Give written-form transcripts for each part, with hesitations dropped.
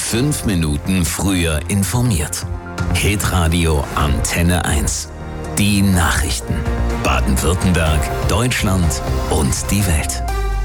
5 Minuten früher informiert. Hitradio Antenne 1. Die Nachrichten. Baden-Württemberg, Deutschland und die Welt.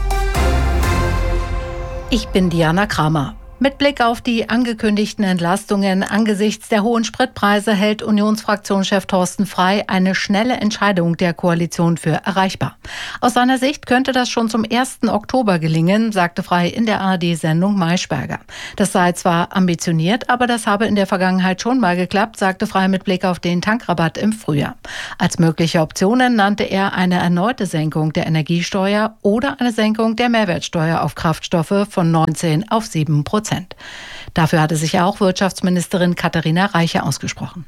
Ich bin Diana Kramer. Mit Blick auf die angekündigten Entlastungen angesichts der hohen Spritpreise hält Unionsfraktionschef Thorsten Frey eine schnelle Entscheidung der Koalition für erreichbar. Aus seiner Sicht könnte das schon zum 1. Oktober gelingen, sagte Frey in der ARD-Sendung Maischberger. Das sei zwar ambitioniert, aber das habe in der Vergangenheit schon mal geklappt, sagte Frey mit Blick auf den Tankrabatt im Frühjahr. Als mögliche Optionen nannte er eine erneute Senkung der Energiesteuer oder eine Senkung der Mehrwertsteuer auf Kraftstoffe von 19 auf 7%. Dafür hatte sich auch Wirtschaftsministerin Katharina Reiche ausgesprochen.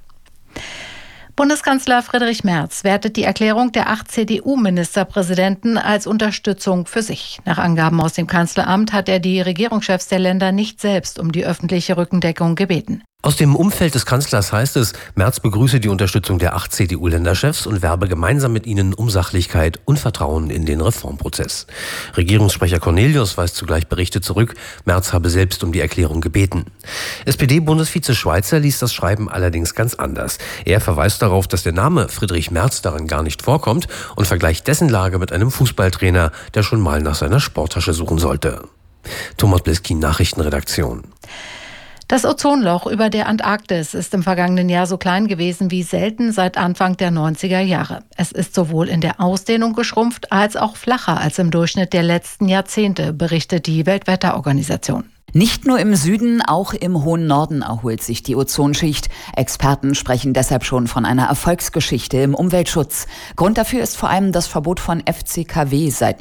Bundeskanzler Friedrich Merz wertet die Erklärung der 8 CDU-Ministerpräsidenten als Unterstützung für sich. Nach Angaben aus dem Kanzleramt hat er die Regierungschefs der Länder nicht selbst um die öffentliche Rückendeckung gebeten. Aus dem Umfeld des Kanzlers heißt es, Merz begrüße die Unterstützung der 8 CDU-Länderchefs und werbe gemeinsam mit ihnen um Sachlichkeit und Vertrauen in den Reformprozess. Regierungssprecher Cornelius weist zugleich Berichte zurück, Merz habe selbst um die Erklärung gebeten. SPD-Bundesvize Schweizer liest das Schreiben allerdings ganz anders. Er verweist darauf, dass der Name Friedrich Merz darin gar nicht vorkommt und vergleicht dessen Lage mit einem Fußballtrainer, der schon mal nach seiner Sporttasche suchen sollte. Thomas Bliskin, Nachrichtenredaktion. Das Ozonloch über der Antarktis ist im vergangenen Jahr so klein gewesen wie selten seit Anfang der 90er Jahre. Es ist sowohl in der Ausdehnung geschrumpft als auch flacher als im Durchschnitt der letzten Jahrzehnte, berichtet die Weltwetterorganisation. Nicht nur im Süden, auch im hohen Norden erholt sich die Ozonschicht. Experten sprechen deshalb schon von einer Erfolgsgeschichte im Umweltschutz. Grund dafür ist vor allem das Verbot von FCKW seit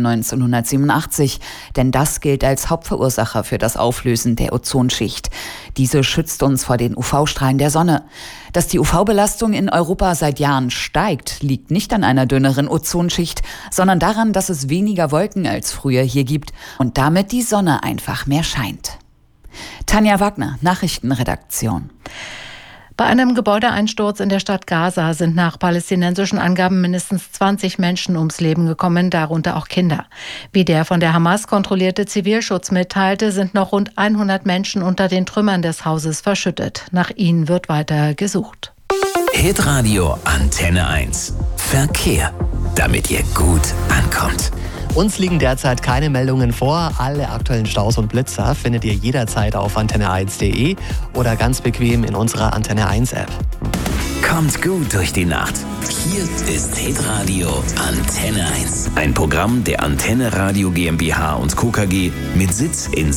1987. Denn das gilt als Hauptverursacher für das Auflösen der Ozonschicht. Diese schützt uns vor den UV-Strahlen der Sonne. Dass die UV-Belastung in Europa seit Jahren steigt, liegt nicht an einer dünneren Ozonschicht, sondern daran, dass es weniger Wolken als früher hier gibt und damit die Sonne einfach mehr scheint. Tanja Wagner, Nachrichtenredaktion. Bei einem Gebäudeeinsturz in der Stadt Gaza sind nach palästinensischen Angaben mindestens 20 Menschen ums Leben gekommen, darunter auch Kinder. Wie der von der Hamas kontrollierte Zivilschutz mitteilte, sind noch rund 100 Menschen unter den Trümmern des Hauses verschüttet. Nach ihnen wird weiter gesucht. Hitradio Antenne 1. Verkehr, damit ihr gut ankommt. Uns liegen derzeit keine Meldungen vor. Alle aktuellen Staus und Blitzer findet ihr jederzeit auf antenne1.de oder ganz bequem in unserer Antenne 1 App. Kommt gut durch die Nacht. Hier ist Hitradio Antenne 1. Ein Programm der Antenne Radio GmbH und Co. KG mit Sitz in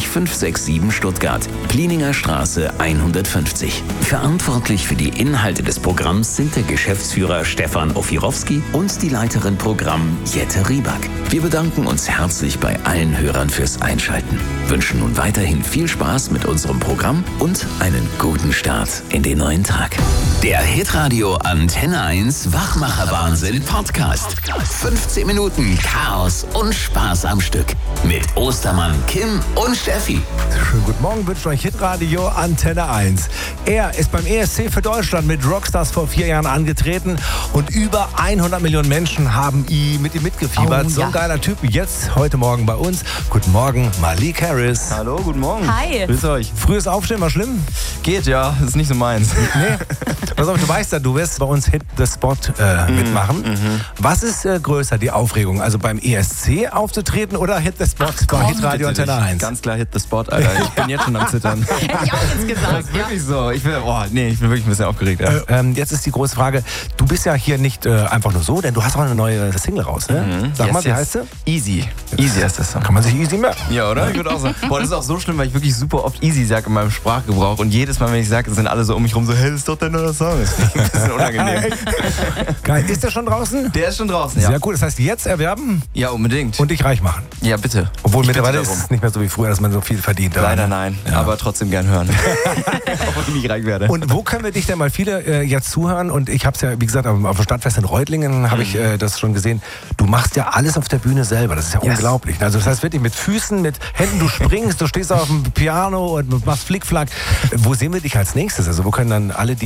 70567 Stuttgart, Plininger Straße 150. Verantwortlich für die Inhalte des Programms sind der Geschäftsführer Stefan Ofirowski und die Leiterin Programm Jette Rieback. Wir bedanken uns herzlich bei allen Hörern fürs Einschalten. Wünschen nun weiterhin viel Spaß mit unserem Programm und einen guten Start in den neuen Tag. Der Hitradio Antenne 1 Wachmacher-Wahnsinn Podcast. 15 Minuten Chaos und Spaß am Stück. Mit Ostermann, Kim und Steffi. Schönen guten Morgen, wünscht euch Hitradio Antenne 1. Er ist beim ESC für Deutschland mit Rockstars vor 4 Jahren angetreten und über 100 Millionen Menschen haben mit ihm mitgefiebert. So ein geiler Typ. Jetzt, heute Morgen bei uns. Guten Morgen, Malik Harris. Hallo, guten Morgen. Hi. Grüß euch. Frühes Aufstehen war schlimm? Geht, ja. Ist nicht so meins. Nee. Pass auf, du weißt ja, du wirst bei uns Hit the Spot mitmachen. Was ist größer, die Aufregung? Also beim ESC aufzutreten oder Hit the Spot bei Hitradio Antenne 1? Ganz klar Hit the Spot, Alter. Ich bin jetzt schon am Zittern. Hätte ich auch jetzt gesagt. Das ist wirklich so. Ich bin wirklich ein bisschen aufgeregt. Ja. Jetzt ist die große Frage, du bist ja hier nicht einfach nur so, denn du hast auch eine neue Single raus, ne? Sag mal, wie heißt sie? Easy. Easy heißt das. Kann man sich easy merken. Ja, oder? Ich würde auch sagen. Boah, das ist auch so schlimm, weil ich wirklich super oft easy sage in meinem Sprachgebrauch und jedes Mal, wenn ich sage, sind alle so um mich rum so, hey, das ist doch dein neuer Song. Das ist ein bisschen unangenehm. Geil. Ist der schon draußen? Der ist schon draußen, ja. Sehr gut. Das heißt, jetzt erwerben? Ja, unbedingt. Und dich reich machen? Ja, bitte. Obwohl mittlerweile ist es nicht mehr so wie früher, dass man so viel verdient. Leider nein, aber trotzdem gern hören. Auch wenn ich nicht reich werde. Und wo können wir dich denn mal viele jetzt zuhören? Und ich habe es ja, wie gesagt, auf dem Stadtfest in Reutlingen habe ich das schon gesehen. Du machst ja alles auf der Bühne selber. Das ist ja unglaublich. Also das heißt wirklich mit Füßen, mit Händen, du springst, du stehst auf dem Piano und machst Flickflack. Wo sehen wir dich als nächstes? Also wo können dann alle, die jetzt zuhören,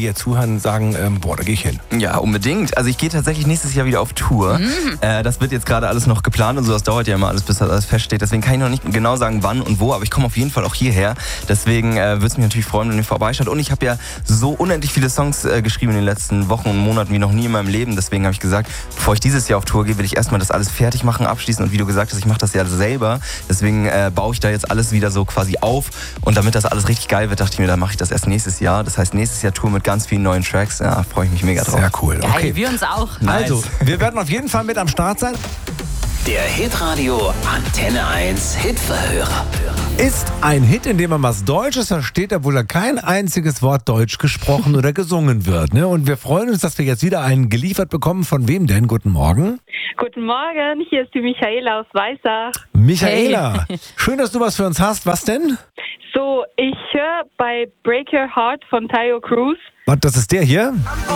Hörern sagen, boah, da gehe ich hin? Ja, unbedingt. Also ich gehe tatsächlich nächstes Jahr wieder auf Tour. Das wird jetzt gerade alles noch geplant und so. Das dauert ja immer alles, bis das alles feststeht. Deswegen kann ich noch nicht genau sagen, wann und wo. Aber ich komme auf jeden Fall auch hierher. Deswegen würde es mich natürlich freuen, wenn ihr vorbeischaut. Und ich habe ja so unendlich viele Songs geschrieben in den letzten Wochen und Monaten wie noch nie in meinem Leben. Deswegen habe ich gesagt, bevor ich dieses Jahr auf Tour gehe, will ich erstmal das alles fertig machen, abschließen. Und wie du gesagt hast, ich mache das ja selber. Deswegen baue ich da jetzt alles wieder so quasi auf. Und damit das alles richtig geil wird, dachte ich mir, dann mache ich das erst nächstes Jahr. Das heißt, nächstes Jahr Tour mit ganz vielen neuen Tracks. Ja, freue ich mich mega drauf. Sehr cool. Geil, Okay. wir uns auch. Also, wir werden auf jeden Fall mit am Start sein. Der Hitradio Antenne 1 Hitverhörer. Ist ein Hit, in dem man was Deutsches versteht, obwohl da kein einziges Wort Deutsch gesprochen oder gesungen wird. Ne? Und wir freuen uns, dass wir jetzt wieder einen geliefert bekommen. Von wem denn? Guten Morgen. Guten Morgen, hier ist die Michaela aus Weissach. Michaela, schön, dass du was für uns hast. Was denn? So, ich höre bei Break Your Heart von Tayo Cruz. Was, das ist der hier?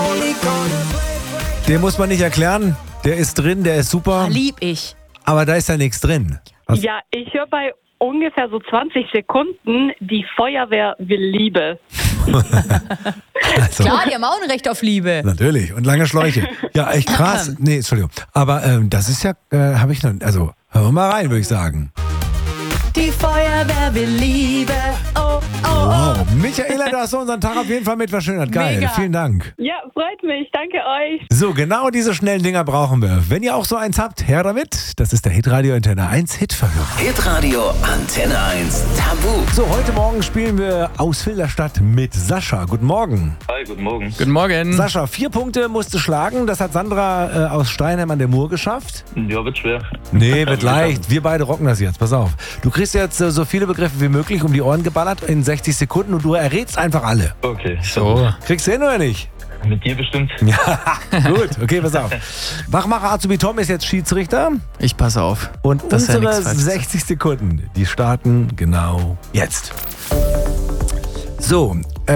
Den muss man nicht erklären. Der ist drin, der ist super. Lieb ich. Aber da ist ja nichts drin. Was? Ja, ich höre bei ungefähr so 20 Sekunden, die Feuerwehr will Liebe. Also, Klar, die haben auch ein Recht auf Liebe. natürlich. Und lange Schläuche. Ja, echt krass. Nee, Entschuldigung. Aber das ist ja, habe ich noch, also hören wir mal rein, würde ich sagen. Die Feuerwehr will Liebe. Oh, oh, Wow. Michaela, du hast unseren Tag auf jeden Fall mit verschönert. Geil. Mega. Vielen Dank. Ja, freut mich. Danke euch. So, genau diese schnellen Dinger brauchen wir. Wenn ihr auch so eins habt, her damit. Das ist der Hitradio Antenne 1 Hitverhörer. Hitradio Antenne 1 Tabu. So, heute Morgen spielen wir aus Filderstadt mit Sascha. Guten Morgen. Hi, guten Morgen. Guten Morgen. Sascha, 4 Punkte musst du schlagen. Das hat Sandra aus Steinheim an der Mur geschafft. Ja, wird schwer. Nee, wird leicht. Wir beide rocken das jetzt. Pass auf. Du kriegst jetzt so viele Begriffe wie möglich um die Ohren geballert in 60 Sekunden und du errätst einfach alle. Okay. So. Kriegst du hin oder nicht? Mit dir bestimmt. Ja, gut. Okay, pass auf. Wachmacher Azubi Tom ist jetzt Schiedsrichter. Ich passe auf. Und dass er unsere nichts Falsches 60 Sekunden, die starten genau jetzt. So,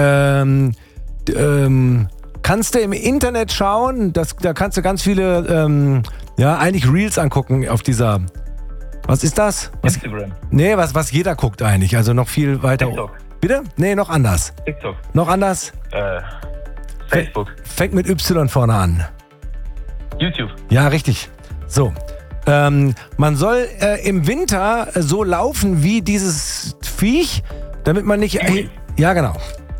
kannst du im Internet schauen, da kannst du ganz viele, eigentlich Reels angucken auf dieser, was ist das? Was, Instagram. nee, was jeder guckt eigentlich, also noch viel weiter. TikTok. Bitte? Nee, noch anders. TikTok. Noch anders? Facebook. Fängt mit Y vorne an. YouTube. Ja, richtig. So. Man soll im Winter so laufen wie dieses Viech, damit man nicht... ja, genau.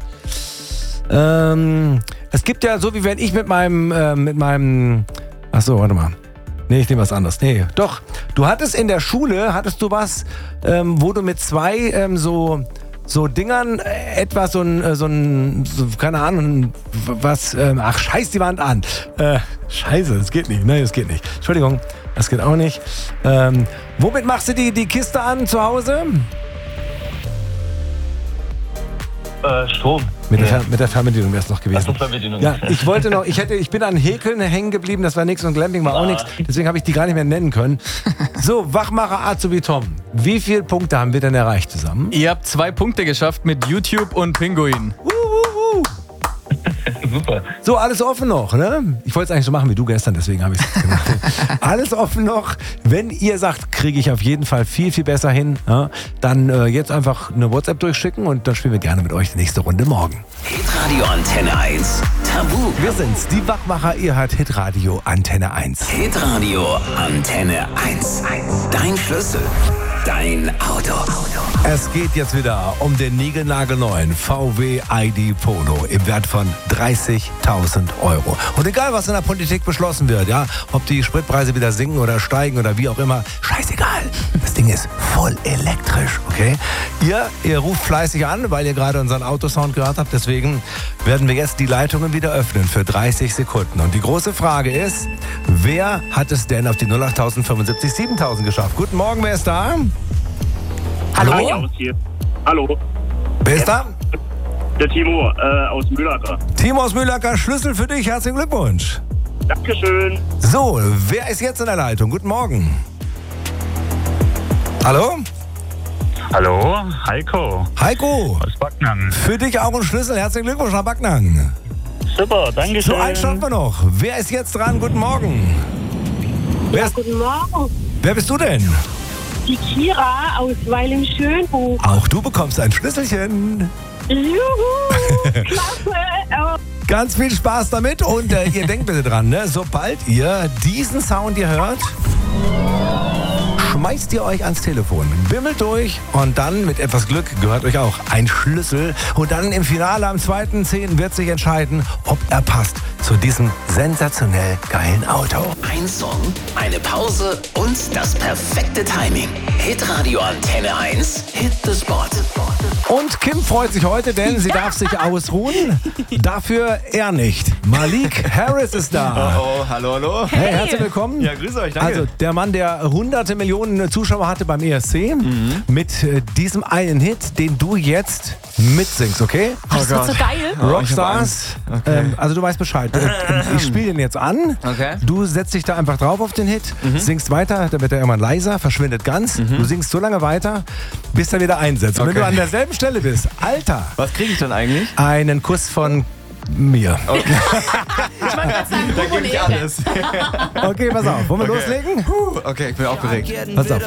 Es gibt ja so, wie wenn ich mit meinem... Achso, warte mal. Nee, ich nehme was anderes. Nee, doch. Du hattest in der Schule, was, wo du mit zwei so Dingern etwas so, keine Ahnung, was, scheiß die Wand an. Scheiße, das geht nicht. Nee, das geht nicht. Entschuldigung, das geht auch nicht. Womit machst du die Kiste an zu Hause? Strom. Mit der Fernbedienung wäre es noch gewesen. Ach, Fernbedienung. Ja, ich wollte noch, ich bin an Häkeln hängen geblieben, das war nichts und Glamping war auch nichts, deswegen habe ich die gar nicht mehr nennen können. So, Wachmacher Azubi Tom, wie viele Punkte haben wir denn erreicht zusammen? Ihr habt 2 Punkte geschafft mit YouTube und Pinguin. Super. So, alles offen noch, ne? Ich wollte es eigentlich so machen wie du gestern, deswegen habe ich es gemacht. Alles offen noch. Wenn ihr sagt, kriege ich auf jeden Fall viel, viel besser hin, ja, dann jetzt einfach eine WhatsApp durchschicken und dann spielen wir gerne mit euch die nächste Runde morgen. Hitradio Antenne 1 Tabu. Wir sind's, die Wachmacher, ihr hört Hitradio Antenne 1. Hitradio Antenne 1. Dein Schlüssel. Dein Auto. Es geht jetzt wieder um den niegelnagelneuen VW ID Polo im Wert von 30.000 Euro. Und egal, was in der Politik beschlossen wird, ja, ob die Spritpreise wieder sinken oder steigen oder wie auch immer, scheißegal. Das Ding ist voll elektrisch, okay? Ihr ruft fleißig an, weil ihr gerade unseren Autosound gehört habt. Deswegen werden wir jetzt die Leitungen wieder öffnen für 30 Sekunden. Und die große Frage ist, wer hat es denn auf die 08.000 75 7.000 geschafft? Guten Morgen, wer ist da? Hallo? Hallo, Wer ist da? der Timo aus Mühlacker. Timo aus Mühlacker, Schlüssel für dich. Herzlichen Glückwunsch. Dankeschön. So, wer ist jetzt in der Leitung? Guten Morgen. Hallo? Hallo, Heiko Heiko, aus Backnang. für dich auch ein Schlüssel. Herzlichen Glückwunsch nach Backnang. Super, danke schön. So, einen schaffen wir noch. Wer ist jetzt dran? Guten Morgen. Guten Morgen. Wer bist du denn? Die Kira aus Weil im Schönbuch. Auch du bekommst ein Schlüsselchen. Juhu, klasse. Ganz viel Spaß damit und ihr denkt bitte dran, ne? Sobald ihr diesen Sound hier hört, schmeißt ihr euch ans Telefon, bimmelt durch und dann mit etwas Glück gehört euch auch ein Schlüssel und dann im Finale am 2.10. wird sich entscheiden, ob er passt zu diesem sensationell geilen Auto. Ein Song, eine Pause und das perfekte Timing. Hitradio Antenne 1, Hit the Spot. Und Kim freut sich heute, denn sie darf sich ausruhen. Dafür er nicht. Malik Harris ist da. Oh, hallo. Hey, herzlich willkommen. Ja, grüß euch, danke. Also der Mann, der hunderte Millionen Zuschauer hatte beim ESC, mit diesem einen Hit, den du jetzt mitsingst, okay? Das wird so geil. Rockstars. Okay. Also du weißt Bescheid. Ich spiele den jetzt an. Okay. Du setzt dich da einfach drauf auf den Hit, singst weiter, dann wird er irgendwann leiser, verschwindet ganz. Du singst so lange weiter, bis er wieder einsetzt. Und wenn du an derselben Stelle bist, Alter, Was kriege ich dann eigentlich? einen Kuss von mir. Okay. Ich wollte gerade sagen, Dann gebe ich alles. Okay, pass auf. Wollen wir loslegen? Okay, ich bin aufgeregt. Pass auf.